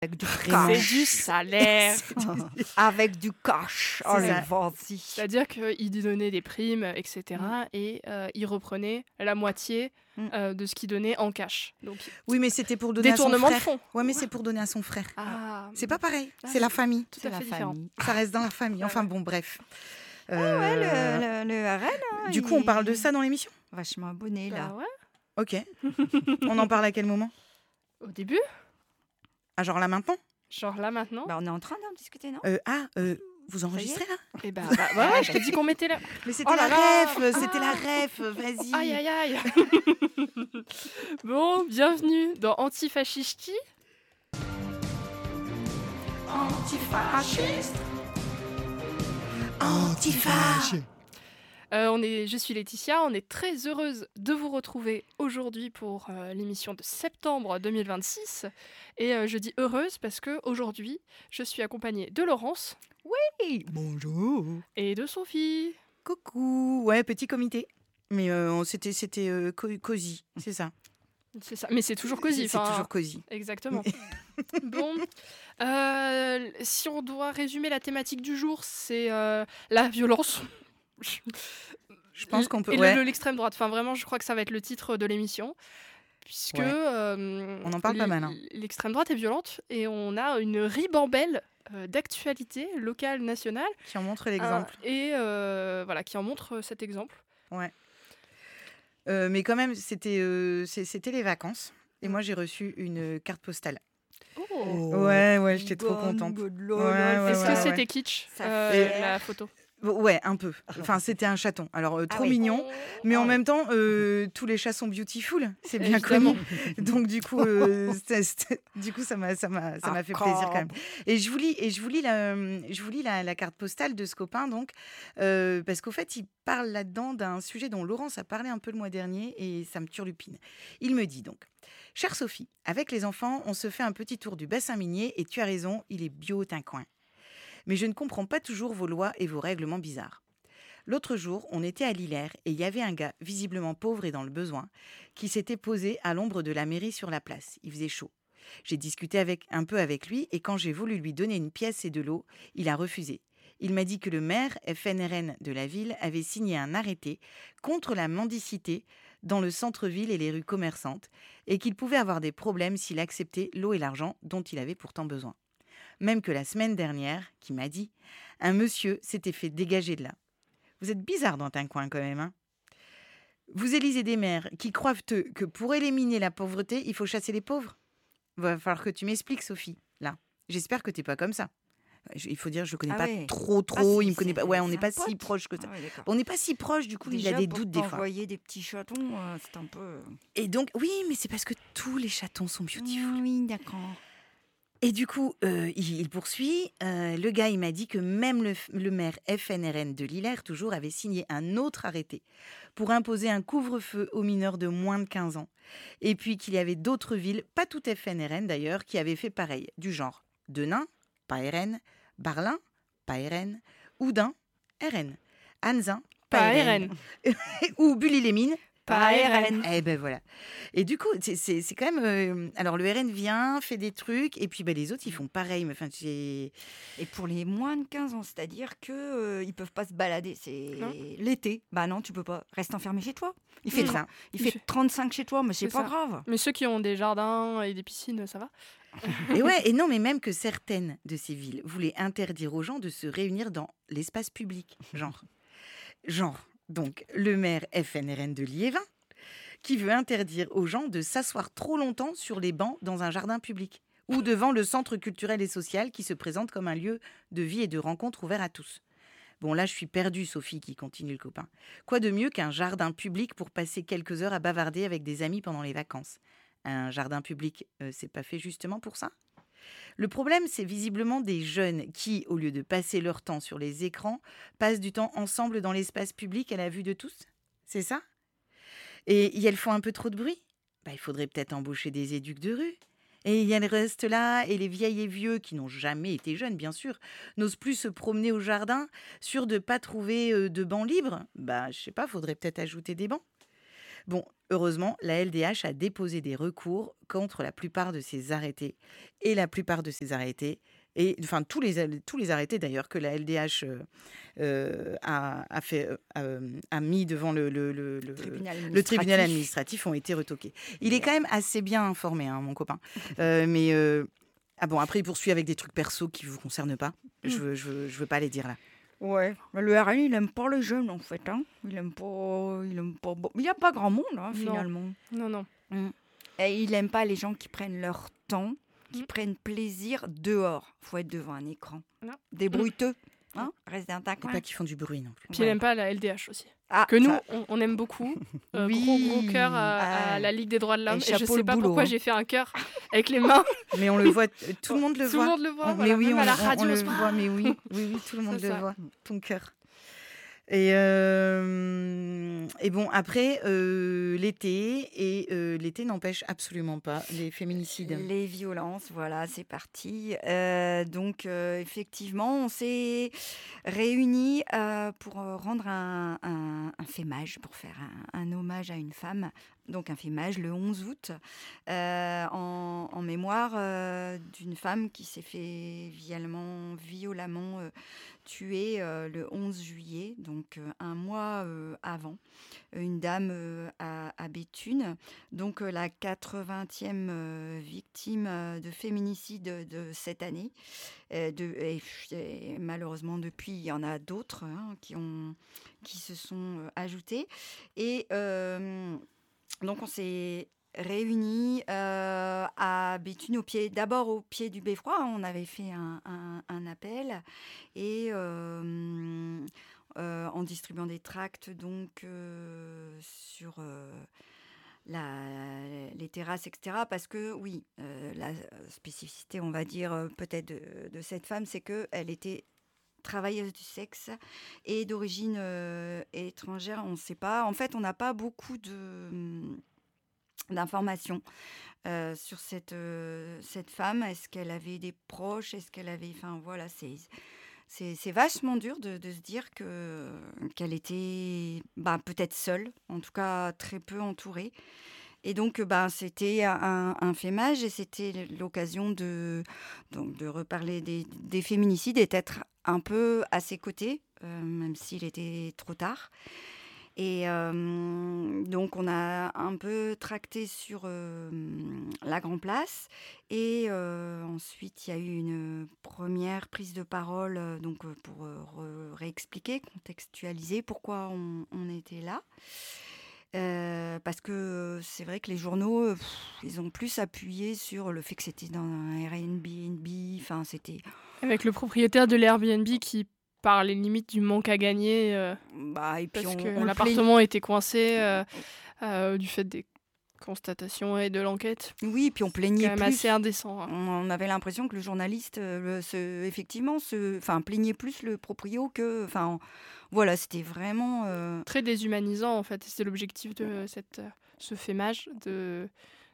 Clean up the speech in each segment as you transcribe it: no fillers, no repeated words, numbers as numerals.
Avec du Vraiment. cash. C'est du salaire. Avec du cash. C'est ça. Vas-y. C'est-à-dire qu'il donnait des primes, etc. Et il reprenait la moitié de ce qu'il donnait en cash. Donc, Oui, mais c'était pour donner à son détournement de frère. fonds. Ouais, mais c'est pour donner à son frère. C'est pas pareil. Ah, C'est la famille. Tout à fait différent. Ça reste dans la famille. Enfin bon, bref. Ouais, le RN. Hein, Du coup, on parle de ça dans l'émission ? Vachement abonné, là. Bah ouais. Ok. On en parle à quel moment ? Au début, Ah, genre là maintenant ? genre là maintenant. Bah, on est en train d'en discuter, non Vous enregistrez là ? Et bah ouais, je t'ai dit qu'on mettait là. Mais c'était Oh là la là. ref, c'était la ref, vas-y. Aïe aïe aïe. Bon, bienvenue dans Antifascisti. Antifasciste. Antifa. Je suis Laetitia, on est très heureuse de vous retrouver aujourd'hui pour l'émission de septembre 2026. Et je dis heureuse parce qu'aujourd'hui, je suis accompagnée de Laurence Bonjour. et de Sophie. Coucou. Ouais, petit comité. Mais c'était cosy, c'est ça. C'est ça, mais c'est toujours cosy. C'est enfin, toujours cosy. Exactement. Bon, si on doit résumer la thématique du jour, c'est la violence. Je pense qu'on peut. Et Ouais. l'extrême droite. Enfin, vraiment, je crois que ça va être le titre de l'émission. Puisque On en parle pas mal, hein. L'extrême droite est violente et on a une ribambelle d'actualité locale, nationale. Qui en montre l'exemple. Et voilà, qui en montre cet exemple. Ouais. Mais quand même, c'était les vacances. Et moi, j'ai reçu une carte postale. Oh. Ouais, j'étais trop contente. Ouais, Est-ce que ouais. c'était kitsch, Ça fait la photo? Ouais, un peu. Enfin, c'était un chaton. Alors, trop oui. mignon. Mais en oui. même temps, tous les chats sont beautiful. C'est bien Évidemment. connu. Donc, du coup, ça m'a fait plaisir quand même. Et je vous lis la carte postale de ce copain, donc, parce qu'au fait, il parle là-dedans d'un sujet dont Laurence a parlé un peu le mois dernier et ça me turlupine. Il me dit donc: Chère Sophie, avec les enfants, on se fait un petit tour du bassin minier et tu as raison, il est bio d'un coin. Mais je ne comprends pas toujours vos lois et vos règlements bizarres. L'autre jour, on était à Lillers et il y avait un gars, visiblement pauvre et dans le besoin, qui s'était posé à l'ombre de la mairie sur la place. Il faisait chaud. J'ai discuté un peu avec lui et quand j'ai voulu lui donner une pièce et de l'eau, il a refusé. Il m'a dit que le maire FNRN de la ville avait signé un arrêté contre la mendicité dans le centre-ville et les rues commerçantes et qu'il pouvait avoir des problèmes s'il acceptait l'eau et l'argent dont il avait pourtant besoin. Même que la semaine dernière, qui m'a dit, un monsieur s'était fait dégager de là. Vous êtes bizarre dans un coin quand même, hein. Vous élisez des maires qui croient que pour éliminer la pauvreté, il faut chasser les pauvres. Va falloir que tu m'expliques, Sophie, là. J'espère que t'es pas comme ça. Il faut dire, je le connais pas trop, il me connaît pas. Ouais, on n'est pas si proche que ça. Ah ouais, d'accord. On n'est pas si proche, du coup, Déjà, il a des pour doutes des fois. envoyer des petits chatons, c'est un peu... Et donc, oui, mais c'est parce que tous les chatons sont beautiful. Oui, d'accord. Et du coup, il poursuit. Le gars, il m'a dit que même le maire FNRN de Lillers, toujours, avait signé un autre arrêté pour imposer un couvre-feu aux mineurs de moins de 15 ans. Et puis qu'il y avait d'autres villes, pas toutes FNRN d'ailleurs, qui avaient fait pareil. Du genre Denain, pas RN, Barlin, pas RN, Oudin, RN, Anzin, pas RN. Ou Bully-les-Mines, Pas RN. Eh ben voilà. Et du coup, c'est quand même... alors, le RN vient, fait des trucs, et puis les autres, ils font pareil. Mais, enfin, Et pour les moins de 15 ans, c'est-à-dire qu'ils ne peuvent pas se balader. C'est l'été. Bah non, tu peux pas. Reste enfermé chez toi. Il fait 35 chez toi, mais c'est pas grave. Mais ceux qui ont des jardins et des piscines, ça va? Et ouais, et non, mais même que certaines de ces villes voulaient interdire aux gens de se réunir dans l'espace public. Genre, donc, le maire FNRN de Liévin, qui veut interdire aux gens de s'asseoir trop longtemps sur les bancs dans un jardin public ou devant le centre culturel et social qui se présente comme un lieu de vie et de rencontre ouvert à tous. Bon, là, je suis perdue, Sophie, qui continue le copain. Quoi de mieux qu'un jardin public pour passer quelques heures à bavarder avec des amis pendant les vacances? Un jardin public, c'est pas fait justement pour ça? Le problème, c'est visiblement des jeunes qui, au lieu de passer leur temps sur les écrans, passent du temps ensemble dans l'espace public à la vue de tous. C'est ça? Et elles font un peu trop de bruit? Il faudrait peut-être embaucher des éducs de rue. Et elles restent là, et les vieilles et vieux, qui n'ont jamais été jeunes, bien sûr, n'osent plus se promener au jardin, sûrs de ne pas trouver de bancs libres. Je sais pas, faudrait peut-être ajouter des bancs. Bon, heureusement, la LDH a déposé des recours contre la plupart de ces arrêtés. Et la plupart de ces arrêtés, et enfin tous les arrêtés d'ailleurs que la LDH a mis devant le tribunal administratif ont été retoqués. Il est quand même assez bien informé, hein, mon copain. Mais ah bon, après il poursuit avec des trucs perso qui ne vous concernent pas. Je veux pas les dire là. Ouais, mais le RN, il aime pas les jeunes en fait. Hein. Il aime pas. Il n'y a pas grand monde hein, finalement. Non. Et il aime pas les gens qui prennent leur temps, qui prennent plaisir dehors. Faut être devant un écran. Non. Des bruiteux. Hein, reste dans ta coin. Et pas qui font du bruit non plus. Puis il n'aime pas la LDH aussi. Que nous, on aime beaucoup. Gros cœur à la Ligue des droits de l'homme. Et je ne sais pas pourquoi j'ai fait un cœur avec les mains. Mais on le voit, tout le monde le voit. Tout le monde le voit. Mais oui, à la radio, on le voit, mais oui, tout le monde le voit. Ton cœur. Et bon, après, l'été n'empêche absolument pas les féminicides. Les violences, voilà, c'est parti. Donc, effectivement, on s'est réunis pour rendre un fémage, pour faire un hommage à une femme. Donc, un fémage le 11 août, en mémoire d'une femme qui s'est fait violemment tuée le 11 juillet, donc un mois avant, une dame à Béthune, donc la 80e victime de féminicide de cette année. Et malheureusement, depuis, il y en a d'autres hein, qui se sont ajoutés. Et donc, on s'est réunis à Béthune, d'abord au pied du Beffroi. On avait fait un appel et en distribuant des tracts donc, sur les terrasses, etc. Parce que, oui, la spécificité, on va dire, peut-être de cette femme, c'est qu'elle était travailleuse du sexe et d'origine étrangère, on ne sait pas. En fait, on n'a pas beaucoup d'informations sur cette femme. Est-ce qu'elle avait des proches? Est-ce qu'elle avait... Enfin, voilà, c'est vachement dur de se dire qu'elle était peut-être seule, en tout cas très peu entourée. Et donc, c'était un fémage et c'était l'occasion de reparler des féminicides et d'être un peu à ses côtés, même s'il était trop tard. Et donc, on a un peu tracté sur la Grand Place. Et ensuite, il y a eu une première prise de parole pour réexpliquer, contextualiser pourquoi on était là. Parce que c'est vrai que les journaux, ils ont plus appuyé sur le fait que c'était dans un Airbnb. Enfin, c'était... Avec le propriétaire de l'Airbnb qui parlait limite du manque à gagner. Et puis parce que l'appartement était coincé du fait des constatations et de l'enquête. Oui, puis on plaignait quand même assez indécent. Hein. On avait l'impression que le journaliste, plaignait plus le proprio que... Voilà, c'était vraiment... Très déshumanisant, en fait. C'était l'objectif de ce fémage, de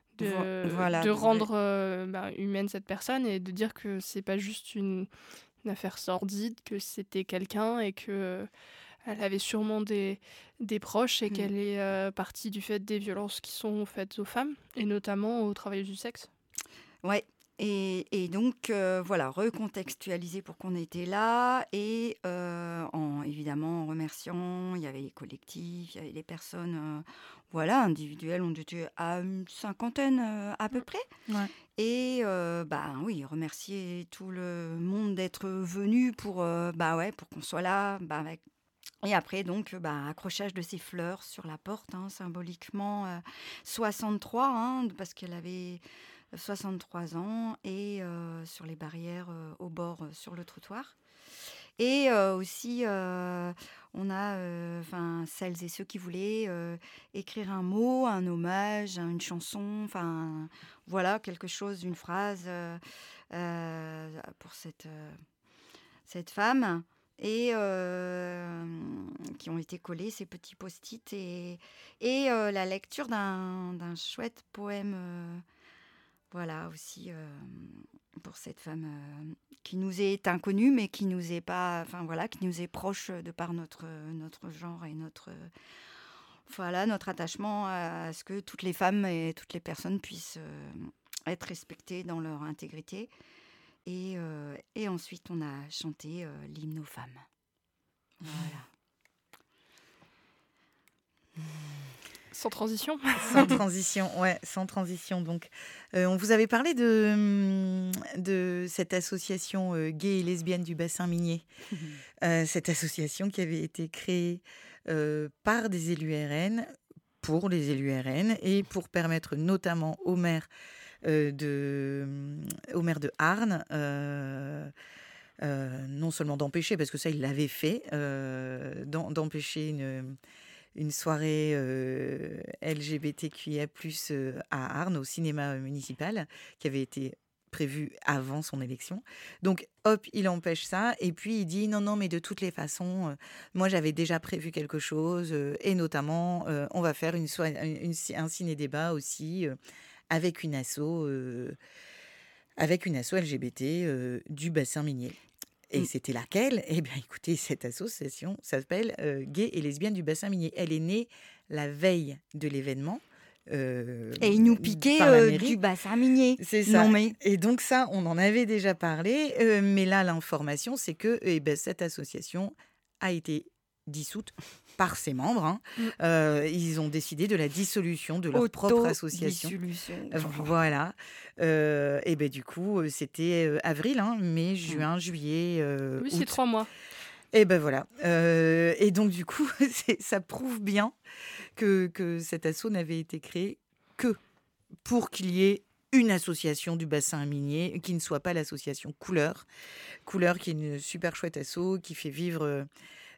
rendre humaine cette personne et de dire que c'est pas juste une affaire sordide, que c'était quelqu'un et que elle avait sûrement des proches et qu'elle est partie du fait des violences qui sont faites aux femmes et notamment aux travailleuses du sexe. Ouais. Et donc, recontextualiser pour qu'on était là et évidemment en remerciant, il y avait les collectifs, il y avait les personnes individuelles, on était à une cinquantaine à peu près. Ouais. Et remercier tout le monde d'être venu pour qu'on soit là. Et après, donc, accrochage de ces fleurs sur la porte, hein, symboliquement 63, parce qu'elle avait... 63 ans et sur les barrières au bord sur le trottoir. Et aussi, on a celles et ceux qui voulaient écrire un mot, un hommage, une chanson, quelque chose, une phrase pour cette femme. Et qui ont été collés, ces petits post-it. Et la lecture d'un chouette poème... aussi pour cette femme qui nous est inconnue, mais qui nous est pas, qui nous est proche de par notre genre et notre voilà, notre attachement à ce que toutes les femmes et toutes les personnes puissent être respectées dans leur intégrité. Et ensuite, on a chanté l'hymne aux femmes. Voilà. Sans transition. Sans transition, ouais, sans transition. Donc, on vous avait parlé de cette association gay et lesbienne du bassin minier. Cette association qui avait été créée par des élus RN, pour les élus RN, et pour permettre notamment au maire de Arnes, non seulement d'empêcher, parce que ça, il l'avait fait, d'empêcher une soirée LGBTQIA+, à Arnes, au cinéma municipal, qui avait été prévu avant son élection. Donc, hop, il empêche ça. Et puis, il dit, non, mais de toutes les façons, moi, j'avais déjà prévu quelque chose. Et notamment, on va faire un ciné-débat aussi avec une asso LGBT du bassin minier. Et c'était laquelle ? Eh bien, écoutez, cette association s'appelle Gay et lesbiennes du bassin minier. Elle est née la veille de l'événement. Et ils nous piquaient du bassin minier. C'est ça. Non, mais... Et donc ça, on en avait déjà parlé. Mais là, l'information, c'est que cette association a été dissoute par ses membres. Ils ont décidé de la dissolution de leur propre association. Voilà. Et du coup, c'était avril, mai, juin, juillet. Oui, août. c'est 3 mois. Et voilà. Et donc, du coup, ça prouve bien que cet asso n'avait été créé que pour qu'il y ait une association du bassin minier, qui ne soit pas l'association Couleur. Couleur, qui est une super chouette asso, qui fait vivre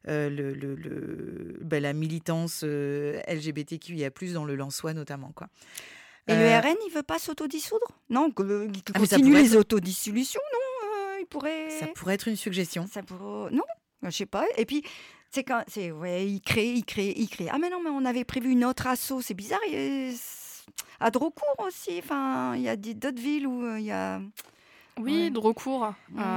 la militance LGBTQIA+, dans le Lensois notamment, quoi. Et le RN, il veut pas s'autodissoudre ? Non, il continue les autodissolutions, non il pourrait... Ça pourrait être une suggestion. Non, je sais pas. Et puis, il crée. Ah mais non, mais on avait prévu une autre asso, c'est bizarre. À Drocourt aussi, enfin, il y a d'autres villes où il y a... Oui, Ouais. Drocourt.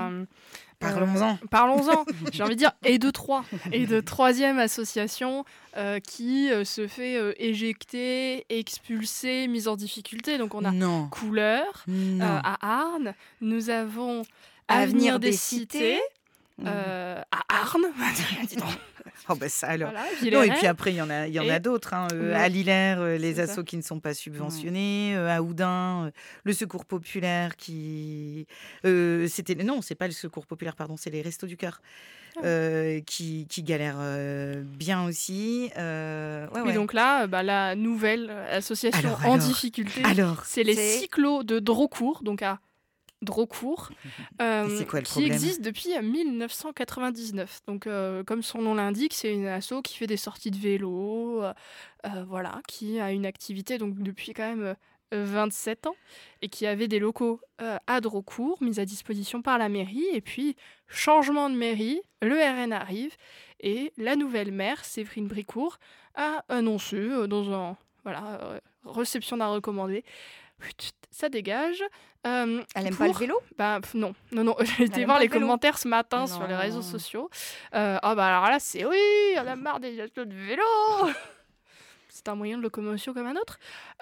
Parlons-en. J'ai envie de dire, et de troisième association qui se fait éjecter, expulser, mise en difficulté. Donc on a Couleur à Arnes. Nous avons Avenir des Cités à Arnes. Dis donc. Oh ça alors. Voilà, et puis après il y en a d'autres. À Lillers, les assos qui ne sont pas subventionnés. À Oudin, le Secours populaire qui c'est pas le Secours populaire, pardon, c'est les Restos du Cœur qui galèrent bien aussi. Et donc là, la nouvelle association en difficulté, c'est les Cyclos de Drocourt, donc à Drocourt, c'est quoi le qui existe depuis 1999. Donc, comme son nom l'indique, c'est une asso qui fait des sorties de vélo, qui a une activité donc depuis quand même 27 ans et qui avait des locaux à Drocourt, mis à disposition par la mairie. Et puis, changement de mairie, le RN arrive et la nouvelle maire, Séverine Bricourt, a annoncé dans un réception d'un recommandé. Ça dégage. Elle aime pas le vélo ? Non. J'ai été voir les commentaires ce matin sur les réseaux sociaux. Alors là, c'est oui, on a marre des assos de vélo. C'est un moyen de locomotion comme un autre.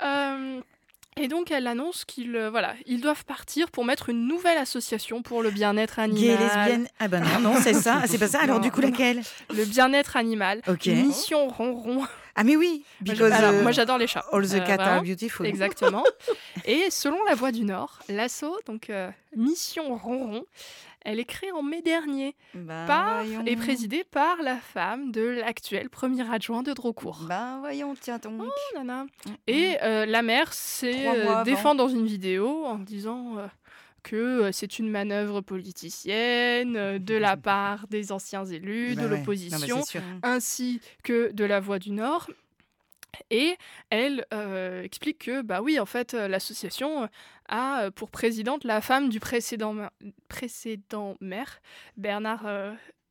Et donc, elle annonce qu'ils doivent partir pour mettre une nouvelle association pour le bien-être animal. Gay et lesbienne. Ah non, c'est ça. C'est pas ça. Alors, du coup, laquelle ? Le bien-être animal. Mission Ronron. Ah mais oui, moi j'adore les chats. All the cats are beautiful. Exactement. Et selon La Voix du Nord, l'asso, donc Mission Ronron, elle est créée en mai dernier et présidée par la femme de l'actuel premier adjoint de Drocourt. Voyons, tiens donc. Oh, nana. Et la maire défend dans une vidéo en disant que c'est une manœuvre politicienne de la part des anciens élus, de l'opposition, ainsi que de La Voix du Nord. Et elle explique que, oui, en fait, l'association a pour présidente la femme du précédent maire, Bernard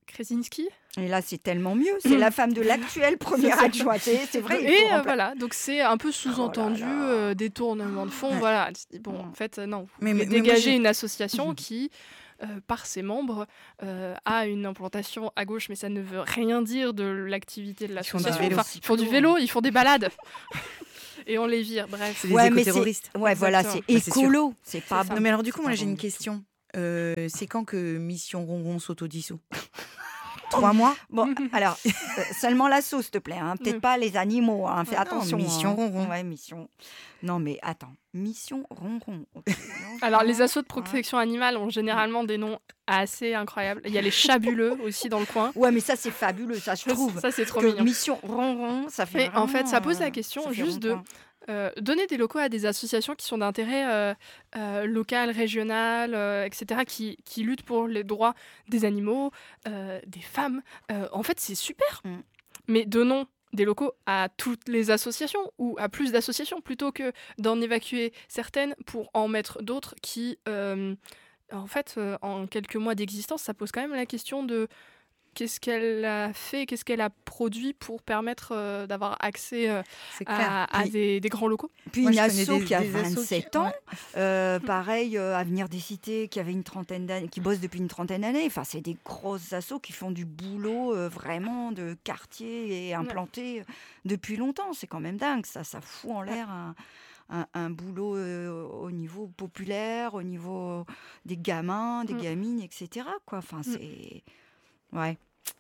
Krasinski. Et là, c'est tellement mieux. C'est la femme de l'actuel premier adjoint. C'est vrai. Voilà, donc c'est un peu sous-entendu, détournement de fonds. Voilà. Bon, en fait, non. Vous pouvez dégager une association qui, par ses membres, a une implantation à gauche, mais ça ne veut rien dire de l'activité de l'association. Ils font du vélo, ils font des balades. Et on les vire, bref. C'est des éco-terroristes. Ouais, voilà, c'est écolo. C'est pas bon. Non, mais alors du coup, moi, j'ai une question. C'est quand que Mission Ronron s'autodissout 3 mois. Bon, alors, seulement la sauce, s'il te plaît. Hein. Peut-être pas les animaux. Hein. Fais attention. Mission Ronron. Ouais, mission. Non, mais attends. Mission Ronron. Alors, les assos de protection animale ont généralement des noms assez incroyables. Il y a les chabuleux aussi dans le coin. Ouais, mais ça, c'est fabuleux. Ça, je trouve. Ça, c'est trop mignon. Mission Ronron, ça fait. Mais en fait, ça pose la question juste de donner des locaux à des associations qui sont d'intérêt local, régional, etc., qui luttent pour les droits des animaux, des femmes. En fait, c'est super. Mais donnons des locaux à toutes les associations ou à plus d'associations plutôt que d'en évacuer certaines pour en mettre d'autres qui, en fait, en quelques mois d'existence, ça pose quand même la question de qu'est-ce qu'elle a fait, qu'est-ce qu'elle a produit pour permettre d'avoir accès à des grands locaux. Puis une asso qui a 27 ans, pareil, Avenir des Cités, qui avait une trentaine d'années, qui bosse depuis une trentaine d'années. Enfin, c'est des grosses assos qui font du boulot vraiment de quartier et implantés depuis longtemps. C'est quand même dingue, ça fout en l'air un boulot au niveau populaire, au niveau des gamins, des gamines, etc. Quoi. Enfin, c'est... Ouais.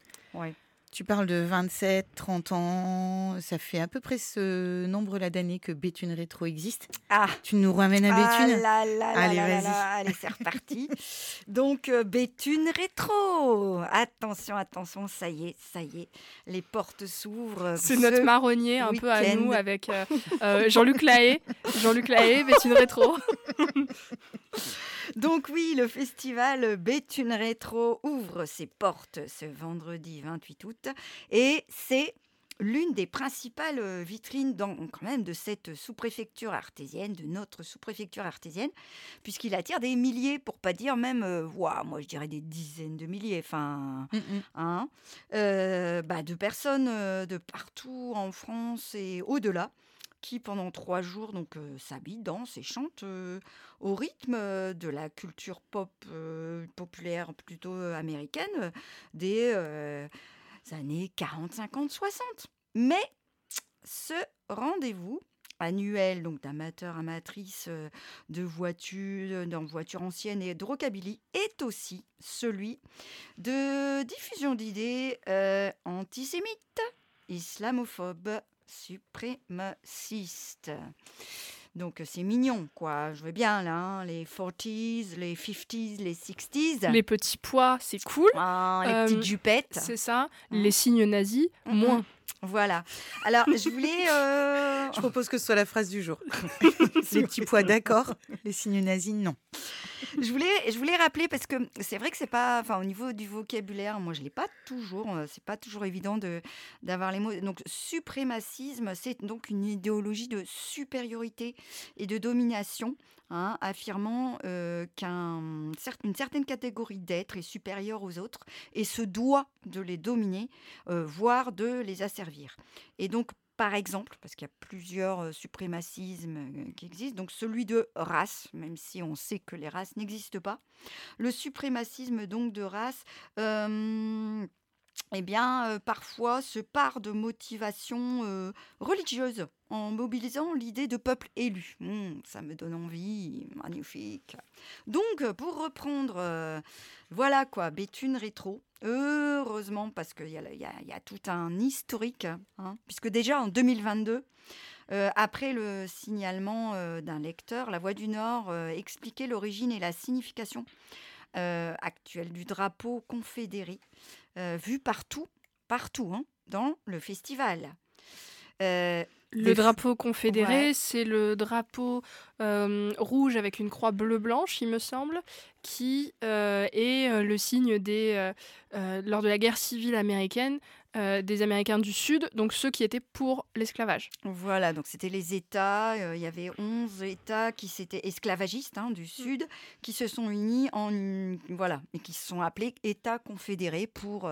Tu parles de 27, 30 ans, ça fait à peu près ce nombre-là d'années que Béthune Rétro existe. Ah, tu nous ramènes à Béthune. Allez, vas-y. Allez, c'est reparti. Donc, Béthune Rétro. Attention, ça y est, les portes s'ouvrent. C'est notre marronnier un peu à nous avec Jean-Luc Lahaye, Béthune Rétro. Donc oui, le festival Béthune Rétro ouvre ses portes ce vendredi 28 août et c'est l'une des principales vitrines quand même de cette sous-préfecture artésienne, de notre sous-préfecture artésienne, puisqu'il attire des milliers, pour pas dire même, moi je dirais des dizaines de milliers, de personnes de partout en France et au-delà, qui pendant 3 jours s'habillent, dansent et chantent au rythme de la culture pop populaire plutôt américaine des années 40, 50, 60. Mais ce rendez-vous annuel d'amateurs, amatrices de voitures anciennes et de rockabilly est aussi celui de diffusion d'idées antisémites, islamophobes, suprémacistes. Donc c'est mignon, quoi. Je veux bien, là, les 40s, les 50s, les 60s. Les petits pois, c'est cool. Les petites jupettes. C'est ça. Les signes nazis, moins. Voilà. Alors, je voulais... Je propose que ce soit la phrase du jour. Les petits pois, d'accord. Les signes nazis, non. Je voulais rappeler, parce que c'est vrai que c'est pas... Enfin, au niveau du vocabulaire, moi, je l'ai pas toujours. C'est pas toujours évident d'avoir les mots. Donc, suprémacisme, c'est donc une idéologie de supériorité et de domination, affirmant qu'une certaine catégorie d'êtres est supérieure aux autres et se doit de les dominer, voire de les asservir. Et donc, par exemple, parce qu'il y a plusieurs suprémacismes qui existent, donc celui de race, même si on sait que les races n'existent pas, le suprémacisme donc de race, parfois se part de motivation religieuse en mobilisant l'idée de peuple élu. Ça me donne envie, magnifique. Donc, pour reprendre, voilà quoi, Béthune Rétro. Heureusement, parce qu'il y a tout un historique, puisque déjà en 2022, après le signalement d'un lecteur, La Voix du Nord expliquait l'origine et la signification actuelle du drapeau confédéré, vu partout dans le festival. Le drapeau confédéré, c'est le drapeau rouge avec une croix bleu-blanche, il me semble, qui est le signe lors de la guerre civile américaine, des Américains du Sud, donc ceux qui étaient pour l'esclavage. Voilà, donc c'était les États, il y avait 11 États qui s'étaient esclavagistes du Sud, qui se sont unis voilà, et qui se sont appelés États confédérés pour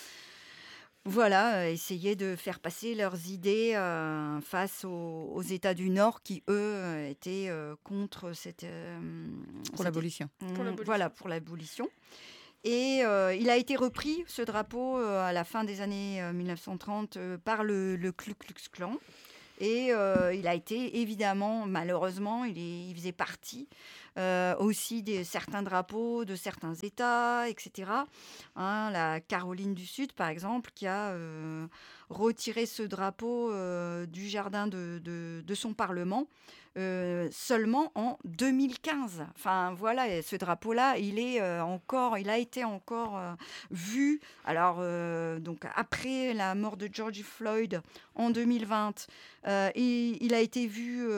essayer de faire passer leurs idées face aux États du Nord qui, eux, étaient contre Pour l'abolition. Voilà, pour l'abolition. Et il a été repris, ce drapeau, à la fin des années 1930 par le Ku Klux Klan. Et il a été, évidemment, malheureusement, il faisait partie aussi de certains drapeaux de certains États, etc. La Caroline du Sud, par exemple, qui a retiré ce drapeau du jardin de son Parlement seulement en 2015. Enfin, voilà, et ce drapeau-là, il a été encore vu. Alors, donc, après la mort de George Floyd en 2020, il a été vu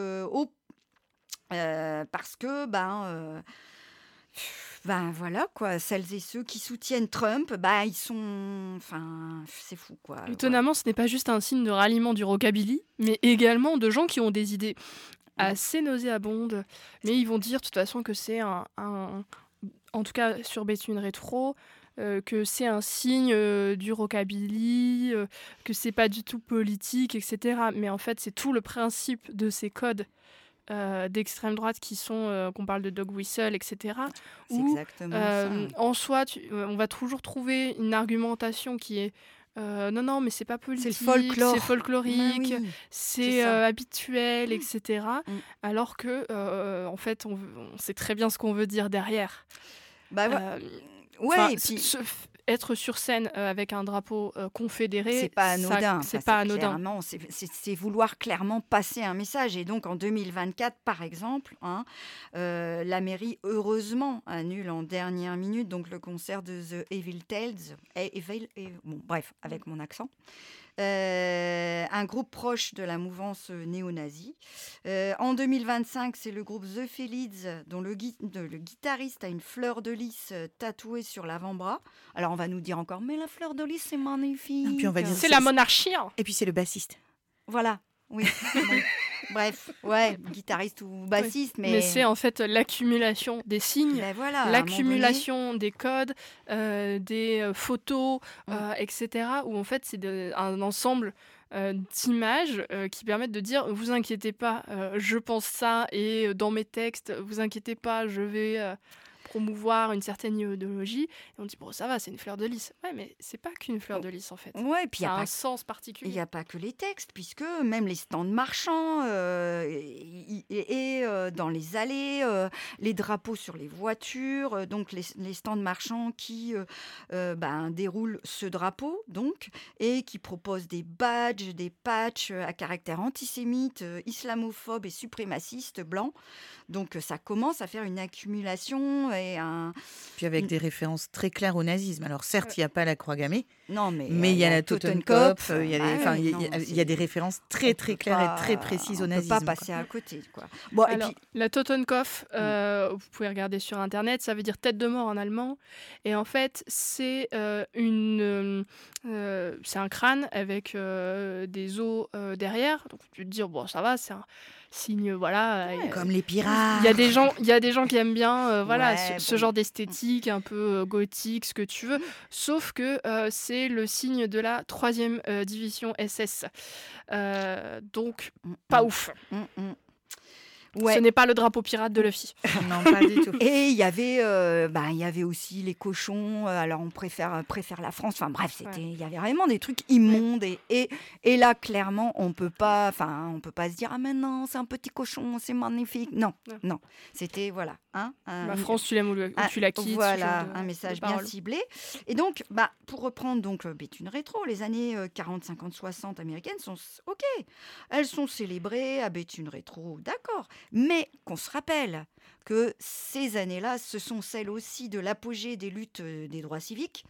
parce que, voilà, quoi, celles et ceux qui soutiennent Trump, ils sont... Enfin, c'est fou, quoi. Étonnamment, ce n'est pas juste un signe de ralliement du rockabilly, mais également de gens qui ont des idées assez nauséabondes, mais ils vont dire de toute façon que c'est en tout cas sur Béthune Rétro, que c'est un signe du rockabilly, que c'est pas du tout politique, etc. Mais en fait, c'est tout le principe de ces codes d'extrême droite qu'on parle de dog whistle, etc. C'est exactement ça. En soi, on va toujours trouver une argumentation qui est non, mais c'est pas politique, c'est le folklore. C'est folklorique, Oui, c'est habituel, etc. Alors que, en fait, on sait très bien ce qu'on veut dire derrière. Ouais, et puis... être sur scène avec un drapeau confédéré, c'est pas anodin. C'est pas anodin. C'est vouloir clairement passer un message. Et donc en 2024, par exemple, la mairie, heureusement, annule en dernière minute donc le concert de The Evil Tales. Avec mon accent. Un groupe proche de la mouvance néo-nazie. En 2025, c'est le groupe The Felids, dont le guitariste a une fleur de lys tatouée sur l'avant-bras. Alors on va nous dire encore, mais la fleur de lys, c'est magnifique. Et puis on va dire, c'est la monarchie. Et puis c'est le bassiste. Voilà, oui. Bref, guitariste ou bassiste, mais c'est en fait l'accumulation des signes, l'accumulation des codes, des photos, etc. Où en fait c'est un ensemble d'images qui permettent de dire vous inquiétez pas, je pense ça et dans mes textes, vous inquiétez pas, je vais promouvoir une certaine idéologie, et on dit bon ça va, c'est une fleur de lys. Ouais, mais c'est pas qu'une fleur de lys en fait. Ouais, puis ça a un sens particulier. Il n'y a pas que les textes, puisque même les stands marchands et dans les allées, les drapeaux sur les voitures, donc les stands marchands qui déroulent ce drapeau donc et qui proposent des badges, des patchs à caractère antisémite, islamophobe et suprémaciste blanc. Donc ça commence à faire une accumulation puis avec des références très claires au nazisme. Alors certes, il n'y a pas la croix gammée, mais il y a la Totenkopf, il y a des références très très claires et très précises au nazisme. On ne peut pas passer à côté, quoi. Alors, la Totenkopf, vous pouvez regarder sur internet, ça veut dire tête de mort en allemand, et en fait c'est c'est un crâne avec des os derrière. Donc tu te dis bon ça va, c'est un signe, voilà. Comme les pirates. Il y a des gens qui aiment bien ce genre d'esthétique un peu gothique, ce que tu veux. Sauf que c'est le signe de la 3e division SS. Donc, pas ouf. Ce n'est pas le drapeau pirate de Luffy. Non, pas du tout. Et il y avait aussi les cochons. Alors on préfère la France. Enfin bref, il y avait vraiment des trucs immondes. Et là, clairement, on peut pas se dire ah mais non, c'est un petit cochon, c'est magnifique. Non. C'était voilà. La France, tu l'aimes ou tu la quittes. Voilà, un message bien ciblé. Et donc, pour reprendre donc Béthune Rétro, les années 40, 50, 60 américaines sont ok. Elles sont célébrées à Béthune Rétro, d'accord. Mais qu'on se rappelle que ces années-là, ce sont celles aussi de l'apogée des luttes des droits civiques.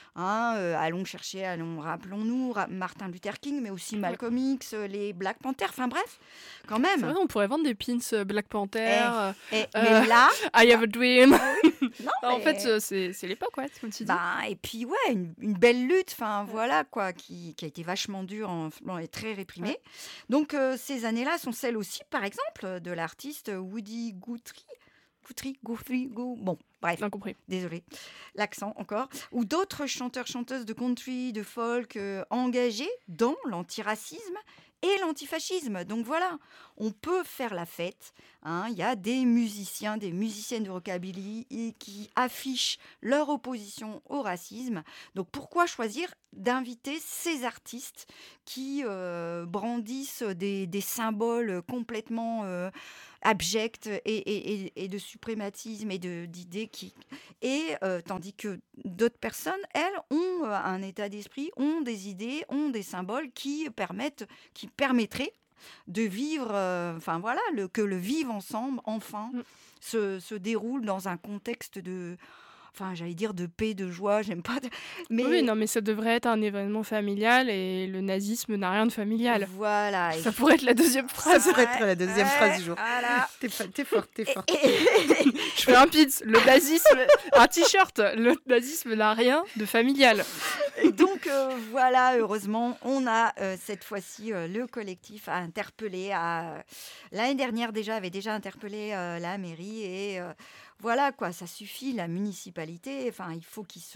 Rappelons-nous Martin Luther King, mais aussi Malcolm X, les Black Panthers, enfin bref, quand même. C'est vrai, on pourrait vendre des pins Black Panther. Mais là, I have a dream. non, En fait, c'est l'époque, ouais, comme tu dis. et puis une belle lutte, voilà quoi, qui a été vachement dure et très réprimée. Ouais. Donc ces années-là sont celles aussi, par exemple, de l'artiste Woody Guthrie, bon, bref, incompris. Désolée, l'accent encore, ou d'autres chanteurs-chanteuses de country, de folk engagés dans l'antiracisme et l'antifascisme. Donc voilà, on peut faire la fête. Il y a des musiciens, des musiciennes de rockabilly qui affichent leur opposition au racisme. Donc pourquoi choisir d'inviter ces artistes qui brandissent des symboles complètement abjects et de suprématisme et d'idées tandis que d'autres personnes, elles, ont un état d'esprit, ont des idées, ont des symboles qui permettraient de vivre, que le vivre ensemble, enfin, se déroule dans un contexte de paix, de joie, j'aime pas. Mais... Oui, non, mais ça devrait être un événement familial et le nazisme n'a rien de familial. Voilà. Ça pourrait être la deuxième phrase. Ça pourrait être la deuxième phrase du jour. Voilà. T'es forte. Je fais un pins, le nazisme, un t-shirt, le nazisme n'a rien de familial. Et donc voilà, heureusement, on a cette fois-ci le collectif à interpeller. L'année dernière avait déjà interpellé la mairie et voilà quoi, ça suffit, la municipalité. Enfin, il faut qu'ils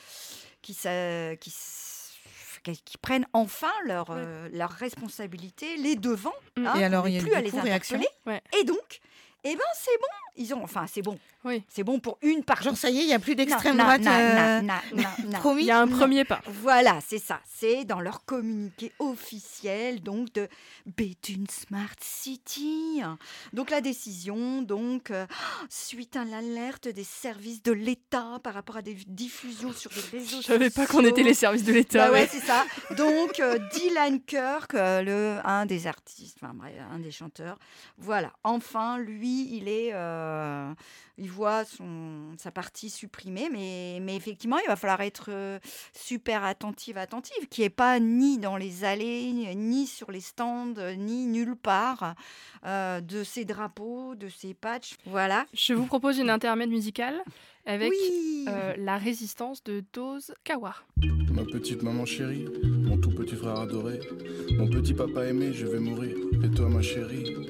prennent enfin leurs responsabilités, les devants. Et alors, il y a plus à du les coup réaction. Et donc, c'est bon. C'est bon. Oui. C'est bon pour une partie. Genre, ça y est, il n'y a plus d'extrême droite. Promis. Il y a un premier pas. Voilà, c'est ça. C'est dans leur communiqué officiel donc de Béthune Smart City. Donc la décision, suite à l'alerte des services de l'État par rapport à des diffusions sur des réseaux sociaux. Je savais pas qu'on était les services de l'État. Ouais, c'est ça. Donc Dylan Kirk, un des artistes, un des chanteurs. Voilà. Enfin, lui, il voit sa partie supprimée, mais effectivement, il va falloir être super attentive, qui n'est pas ni dans les allées, ni sur les stands, ni nulle part de ces drapeaux, de ces patchs. Voilà. Je vous propose une intermède musicale avec La résistance de Dose Kawa. Ma petite maman chérie, mon tout petit frère adoré, mon petit papa aimé, je vais mourir. Et toi ma chérie,